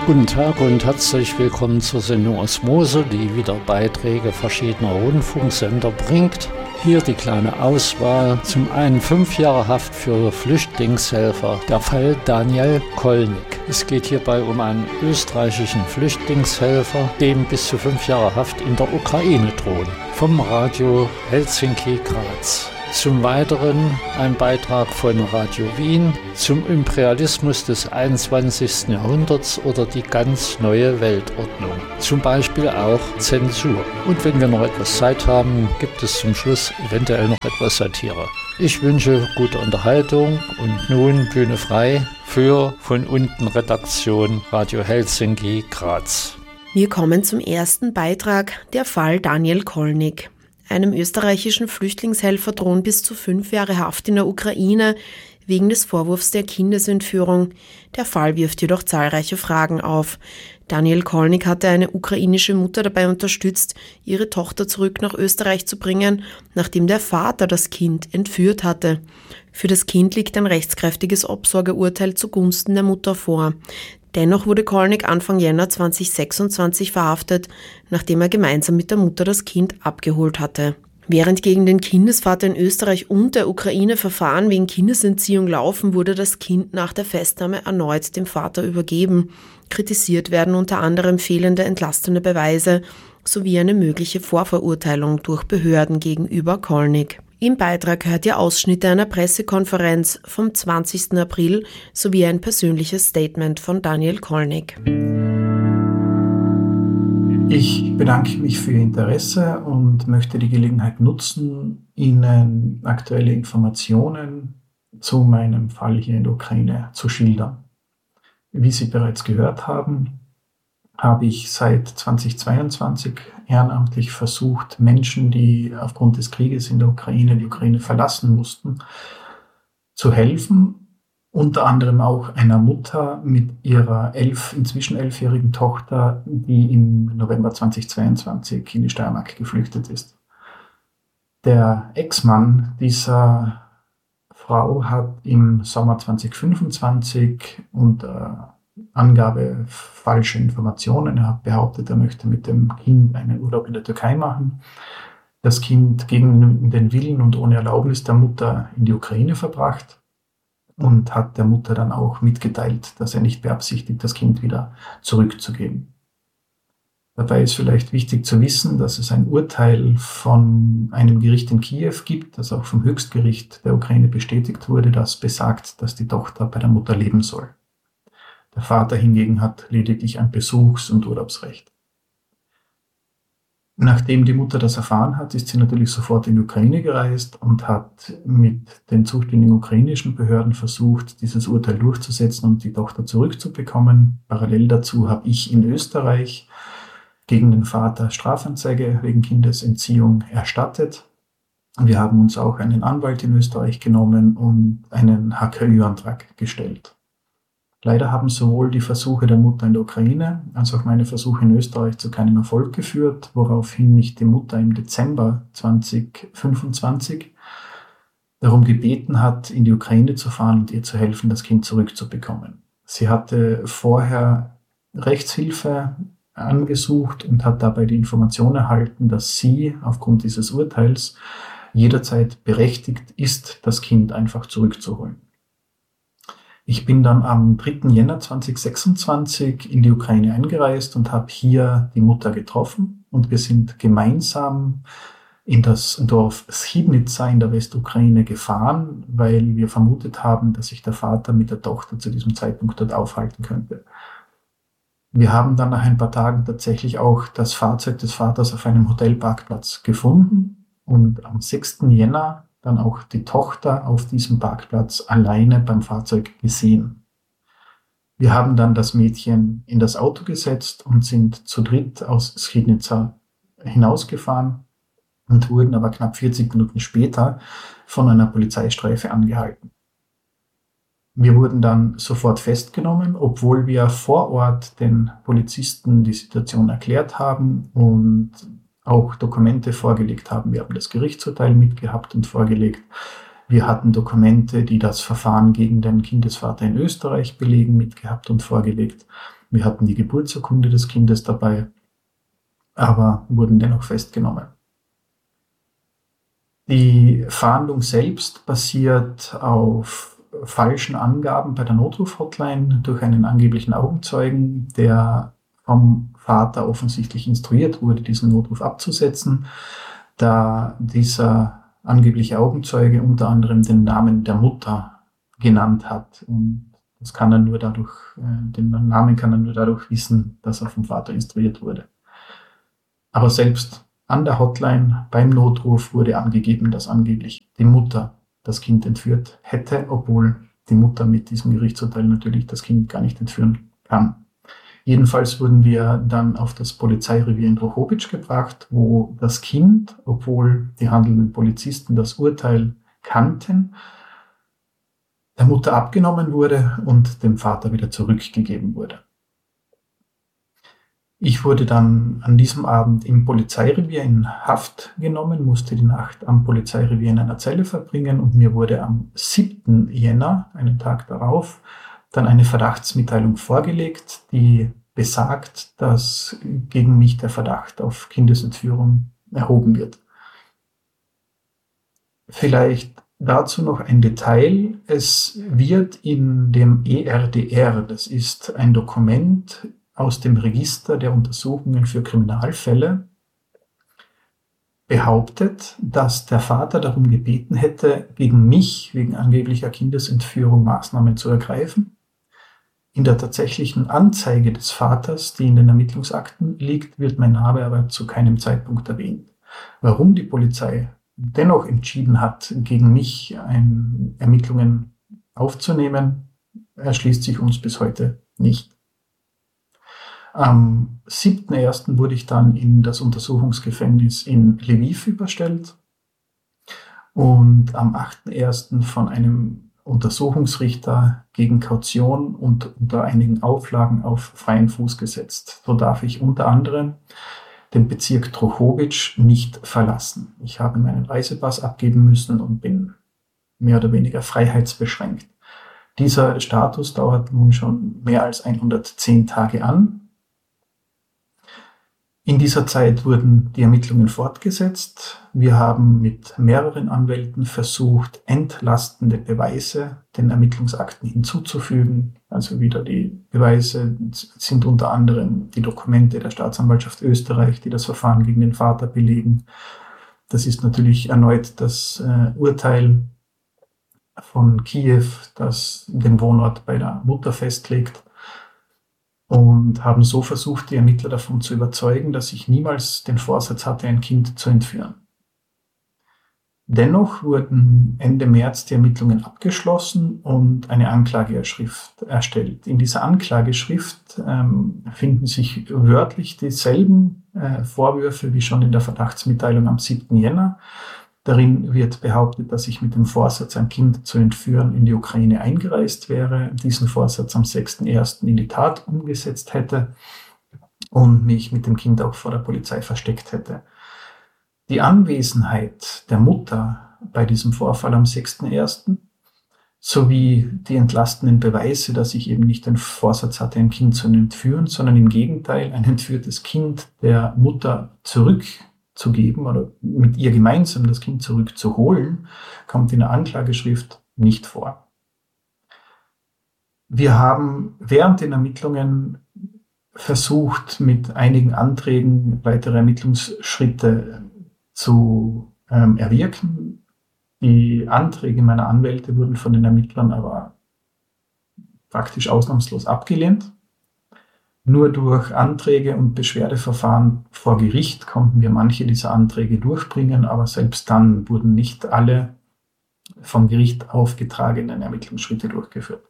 Guten Tag und herzlich willkommen zur Sendung Osmose, die wieder Beiträge verschiedener Rundfunksender bringt. Hier die kleine Auswahl. Zum einen 5 Jahre Haft für Flüchtlingshelfer, der Fall Daniel Kolnik. Es geht hierbei um einen österreichischen Flüchtlingshelfer, dem bis zu 5 Jahre Haft in der Ukraine drohen. Vom Radio Helsinki Graz. Zum Weiteren ein Beitrag von Radio Wien zum Imperialismus des 21. Jahrhunderts oder die ganz neue Weltordnung. Zum Beispiel auch Zensur. Und wenn wir noch etwas Zeit haben, gibt es zum Schluss eventuell noch etwas Satire. Ich wünsche gute Unterhaltung und nun Bühne frei für von unten Redaktion Radio Helsinki Graz. Wir kommen zum ersten Beitrag, der Fall Daniel Kolnik. Einem österreichischen Flüchtlingshelfer drohen bis zu 5 Jahre Haft in der Ukraine wegen des Vorwurfs der Kindesentführung. Der Fall wirft jedoch zahlreiche Fragen auf. Daniel Kolnik hatte eine ukrainische Mutter dabei unterstützt, ihre Tochter zurück nach Österreich zu bringen, nachdem der Vater das Kind entführt hatte. Für das Kind liegt ein rechtskräftiges Obsorgeurteil zugunsten der Mutter vor. Dennoch wurde Kolnik Anfang Jänner 2026 verhaftet, nachdem er gemeinsam mit der Mutter das Kind abgeholt hatte. Während gegen den Kindesvater in Österreich und der Ukraine Verfahren wegen Kindesentziehung laufen, wurde das Kind nach der Festnahme erneut dem Vater übergeben. Kritisiert werden unter anderem fehlende entlastende Beweise sowie eine mögliche Vorverurteilung durch Behörden gegenüber Kolnik. Im Beitrag hört ihr Ausschnitte einer Pressekonferenz vom 20. April sowie ein persönliches Statement von Daniel Kolnik. Ich bedanke mich für Ihr Interesse und möchte die Gelegenheit nutzen, Ihnen aktuelle Informationen zu meinem Fall hier in der Ukraine zu schildern. Wie Sie bereits gehört haben, habe ich seit 2022 ehrenamtlich versucht, Menschen, die aufgrund des Krieges in der Ukraine die Ukraine verlassen mussten, zu helfen. Unter anderem auch einer Mutter mit ihrer inzwischen 11-jährigen Tochter, die im November 2022 in die Steiermark geflüchtet ist. Der Ex-Mann dieser Frau hat im Sommer 2025 unter Angabe falsche Informationen. Er hat behauptet, er möchte mit dem Kind einen Urlaub in der Türkei machen. Das Kind gegen den Willen und ohne Erlaubnis der Mutter in die Ukraine verbracht und hat der Mutter dann auch mitgeteilt, dass er nicht beabsichtigt, das Kind wieder zurückzugeben. Dabei ist vielleicht wichtig zu wissen, dass es ein Urteil von einem Gericht in Kiew gibt, das auch vom Höchstgericht der Ukraine bestätigt wurde, das besagt, dass die Tochter bei der Mutter leben soll. Der Vater hingegen hat lediglich ein Besuchs- und Urlaubsrecht. Nachdem die Mutter das erfahren hat, ist sie natürlich sofort in die Ukraine gereist und hat mit den zuständigen ukrainischen Behörden versucht, dieses Urteil durchzusetzen und die Tochter zurückzubekommen. Parallel dazu habe ich in Österreich gegen den Vater Strafanzeige wegen Kindesentziehung erstattet. Wir haben uns auch einen Anwalt in Österreich genommen und einen HKÜ-Antrag gestellt. Leider haben sowohl die Versuche der Mutter in der Ukraine als auch meine Versuche in Österreich zu keinem Erfolg geführt, woraufhin mich die Mutter im Dezember 2025 darum gebeten hat, in die Ukraine zu fahren und ihr zu helfen, das Kind zurückzubekommen. Sie hatte vorher Rechtshilfe angesucht und hat dabei die Information erhalten, dass sie aufgrund dieses Urteils jederzeit berechtigt ist, das Kind einfach zurückzuholen. Ich bin dann am 3. Jänner 2026 in die Ukraine eingereist und habe hier die Mutter getroffen und wir sind gemeinsam in das Dorf Schibnica in der Westukraine gefahren, weil wir vermutet haben, dass sich der Vater mit der Tochter zu diesem Zeitpunkt dort aufhalten könnte. Wir haben dann nach ein paar Tagen tatsächlich auch das Fahrzeug des Vaters auf einem Hotelparkplatz gefunden und am 6. Jänner dann auch die Tochter auf diesem Parkplatz alleine beim Fahrzeug gesehen. Wir haben dann das Mädchen in das Auto gesetzt und sind zu dritt aus Schibnica hinausgefahren und wurden aber knapp 40 Minuten später von einer Polizeistreife angehalten. Wir wurden dann sofort festgenommen, obwohl wir vor Ort den Polizisten die Situation erklärt haben und auch Dokumente vorgelegt haben. Wir haben das Gerichtsurteil mitgehabt und vorgelegt. Wir hatten Dokumente, die das Verfahren gegen den Kindesvater in Österreich belegen, mitgehabt und vorgelegt. Wir hatten die Geburtsurkunde des Kindes dabei, aber wurden dennoch festgenommen. Die Fahndung selbst basiert auf falschen Angaben bei der Notruf-Hotline durch einen angeblichen Augenzeugen, der vom Vater offensichtlich instruiert wurde, diesen Notruf abzusetzen, da dieser angebliche Augenzeuge unter anderem den Namen der Mutter genannt hat. Und das kann er nur dadurch, den Namen kann er nur dadurch wissen, dass er vom Vater instruiert wurde. Aber selbst an der Hotline beim Notruf wurde angegeben, dass angeblich die Mutter das Kind entführt hätte, obwohl die Mutter mit diesem Gerichtsurteil natürlich das Kind gar nicht entführen kann. Jedenfalls wurden wir dann auf das Polizeirevier in Drohobitsch gebracht, wo das Kind, obwohl die handelnden Polizisten das Urteil kannten, der Mutter abgenommen wurde und dem Vater wieder zurückgegeben wurde. Ich wurde dann an diesem Abend im Polizeirevier in Haft genommen, musste die Nacht am Polizeirevier in einer Zelle verbringen und mir wurde am 7. Jänner, einen Tag darauf, dann eine Verdachtsmitteilung vorgelegt, die besagt, dass gegen mich der Verdacht auf Kindesentführung erhoben wird. Vielleicht dazu noch ein Detail. Es wird in dem ERDR, das ist ein Dokument aus dem Register der Untersuchungen für Kriminalfälle, behauptet, dass der Vater darum gebeten hätte, gegen mich wegen angeblicher Kindesentführung Maßnahmen zu ergreifen. In der tatsächlichen Anzeige des Vaters, die in den Ermittlungsakten liegt, wird mein Name aber zu keinem Zeitpunkt erwähnt. Warum die Polizei dennoch entschieden hat, gegen mich Ermittlungen aufzunehmen, erschließt sich uns bis heute nicht. Am 7.1. wurde ich dann in das Untersuchungsgefängnis in Lviv überstellt und am 8.1. von einem Untersuchungsrichter gegen Kaution und unter einigen Auflagen auf freien Fuß gesetzt. So darf ich unter anderem den Bezirk Drohobitsch nicht verlassen. Ich habe meinen Reisepass abgeben müssen und bin mehr oder weniger freiheitsbeschränkt. Dieser Status dauert nun schon mehr als 110 Tage an. In dieser Zeit wurden die Ermittlungen fortgesetzt. Wir haben mit mehreren Anwälten versucht, entlastende Beweise den Ermittlungsakten hinzuzufügen. Also wieder die Beweise sind unter anderem die Dokumente der Staatsanwaltschaft Österreich, die das Verfahren gegen den Vater belegen. Das ist natürlich erneut das Urteil von Kiew, das den Wohnort bei der Mutter festlegt. Und haben so versucht, die Ermittler davon zu überzeugen, dass ich niemals den Vorsatz hatte, ein Kind zu entführen. Dennoch wurden Ende März die Ermittlungen abgeschlossen und eine Anklageschrift erstellt. In dieser Anklageschrift finden sich wörtlich dieselben Vorwürfe wie schon in der Verdachtsmitteilung am 7. Jänner. Darin wird behauptet, dass ich mit dem Vorsatz, ein Kind zu entführen, in die Ukraine eingereist wäre, diesen Vorsatz am 6.1. in die Tat umgesetzt hätte und mich mit dem Kind auch vor der Polizei versteckt hätte. Die Anwesenheit der Mutter bei diesem Vorfall am 6.1. sowie die entlastenden Beweise, dass ich eben nicht den Vorsatz hatte, ein Kind zu entführen, sondern im Gegenteil ein entführtes Kind der Mutter zurückzugeben oder mit ihr gemeinsam das Kind zurückzuholen, kommt in der Anklageschrift nicht vor. Wir haben während den Ermittlungen versucht, mit einigen Anträgen weitere Ermittlungsschritte zu erwirken. Die Anträge meiner Anwälte wurden von den Ermittlern aber praktisch ausnahmslos abgelehnt. Nur durch Anträge und Beschwerdeverfahren vor Gericht konnten wir manche dieser Anträge durchbringen, aber selbst dann wurden nicht alle vom Gericht aufgetragenen Ermittlungsschritte durchgeführt.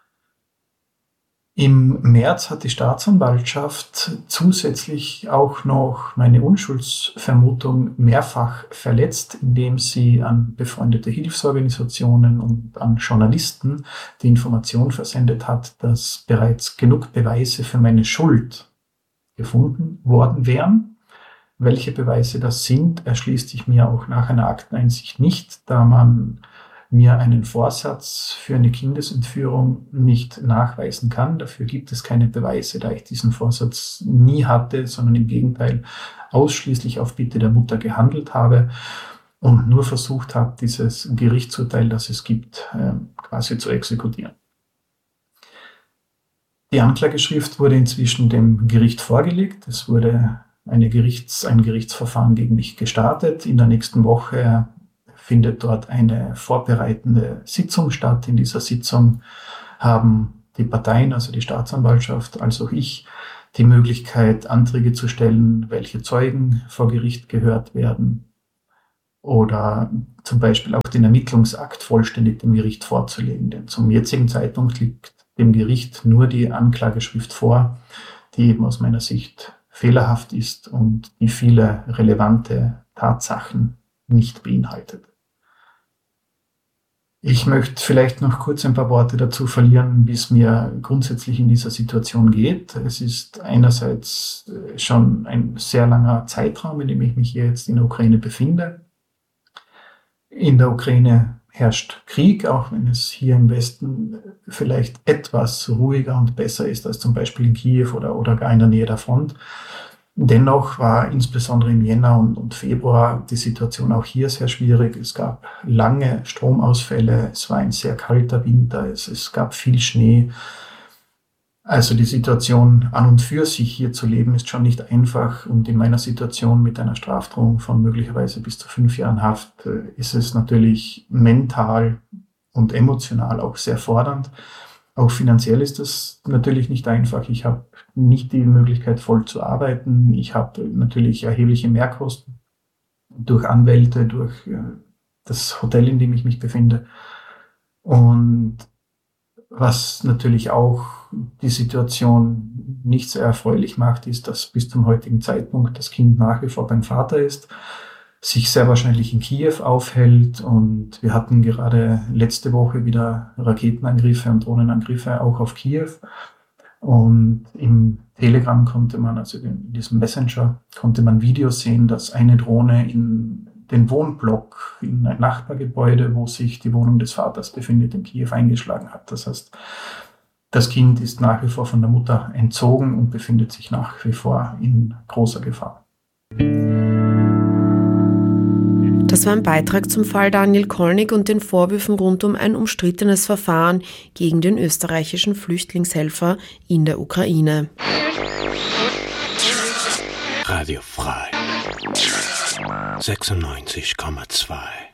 Im März hat die Staatsanwaltschaft zusätzlich auch noch meine Unschuldsvermutung mehrfach verletzt, indem sie an befreundete Hilfsorganisationen und an Journalisten die Information versendet hat, dass bereits genug Beweise für meine Schuld gefunden worden wären. Welche Beweise das sind, erschließt sich mir auch nach einer Akteneinsicht nicht, da man mir einen Vorsatz für eine Kindesentführung nicht nachweisen kann. Dafür gibt es keine Beweise, da ich diesen Vorsatz nie hatte, sondern im Gegenteil ausschließlich auf Bitte der Mutter gehandelt habe und nur versucht habe, dieses Gerichtsurteil, das es gibt, quasi zu exekutieren. Die Anklageschrift wurde inzwischen dem Gericht vorgelegt. Es wurde ein Gerichtsverfahren gegen mich gestartet. In der nächsten Woche findet dort eine vorbereitende Sitzung statt. In dieser Sitzung haben die Parteien, also die Staatsanwaltschaft, als auch ich, die Möglichkeit, Anträge zu stellen, welche Zeugen vor Gericht gehört werden oder zum Beispiel auch den Ermittlungsakt vollständig dem Gericht vorzulegen. Denn zum jetzigen Zeitpunkt liegt dem Gericht nur die Anklageschrift vor, die eben aus meiner Sicht fehlerhaft ist und die viele relevante Tatsachen nicht beinhaltet. Ich möchte vielleicht noch kurz ein paar Worte dazu verlieren, wie es mir grundsätzlich in dieser Situation geht. Es ist einerseits schon ein sehr langer Zeitraum, in dem ich mich hier jetzt in der Ukraine befinde. In der Ukraine herrscht Krieg, auch wenn es hier im Westen vielleicht etwas ruhiger und besser ist als zum Beispiel in Kiew oder gar in der Nähe der Front. Dennoch war insbesondere im Jänner und Februar die Situation auch hier sehr schwierig. Es gab lange Stromausfälle, es war ein sehr kalter Winter, es gab viel Schnee. Also die Situation an und für sich hier zu leben ist schon nicht einfach, und in meiner Situation mit einer Strafdrohung von möglicherweise bis zu 5 Jahren Haft ist es natürlich mental und emotional auch sehr fordernd. Auch finanziell ist das natürlich nicht einfach. Ich habe nicht die Möglichkeit, voll zu arbeiten. Ich habe natürlich erhebliche Mehrkosten durch Anwälte, durch das Hotel, in dem ich mich befinde. Und was natürlich auch die Situation nicht sehr erfreulich macht, ist, dass bis zum heutigen Zeitpunkt das Kind nach wie vor beim Vater ist, sich sehr wahrscheinlich in Kiew aufhält, und wir hatten gerade letzte Woche wieder Raketenangriffe und Drohnenangriffe auch auf Kiew, und im Telegram konnte man, also in diesem Messenger, konnte man Videos sehen, dass eine Drohne in den Wohnblock, in ein Nachbargebäude, wo sich die Wohnung des Vaters befindet, in Kiew eingeschlagen hat. Das heißt, das Kind ist nach wie vor von der Mutter entzogen und befindet sich nach wie vor in großer Gefahr. Das war ein Beitrag zum Fall Daniel Kolnig und den Vorwürfen rund um ein umstrittenes Verfahren gegen den österreichischen Flüchtlingshelfer in der Ukraine. Radio frei 96,2